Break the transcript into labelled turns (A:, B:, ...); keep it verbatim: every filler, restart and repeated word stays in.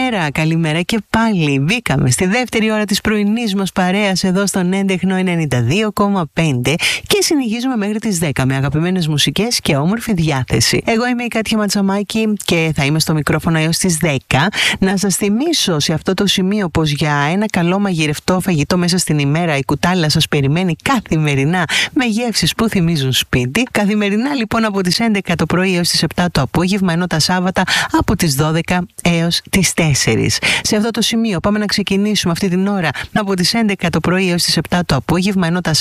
A: Καλημέρα, καλημέρα και πάλι. Μπήκαμε στη δεύτερη ώρα της πρωινής μας παρέας εδώ στον έντεχνο ενενήντα δύο κόμμα πέντε και συνεχίζουμε μέχρι τις δέκα με αγαπημένες μουσικές και όμορφη διάθεση. Εγώ είμαι η Κάτια Ματσαμάκη και θα είμαι στο μικρόφωνο έως τις δέκα. Να σας θυμίσω σε αυτό το σημείο πως για ένα καλό μαγειρευτό φαγητό μέσα στην ημέρα η κουτάλα σας περιμένει καθημερινά με γεύσεις που θυμίζουν σπίτι. Καθημερινά λοιπόν από τις έντεκα το πρωί έως τις επτά το απόγευμα, ενώ τα Σάββατα από τις δώδεκα έως τις τέσσερις. Σε αυτό το σημείο πάμε να ξεκινήσουμε αυτή την ώρα από τις έντεκα το πρωί έως τις επτά το απόγευμα, ενώ τα